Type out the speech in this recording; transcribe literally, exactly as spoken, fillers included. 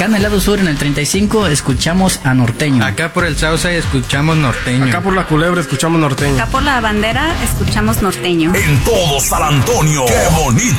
Acá en el lado sur, en el treinta y cinco, escuchamos a Norteño. Acá por el Sausa escuchamos Norteño. Acá por la Culebra escuchamos Norteño. Acá por la Bandera escuchamos Norteño. En todo San Antonio, qué bonito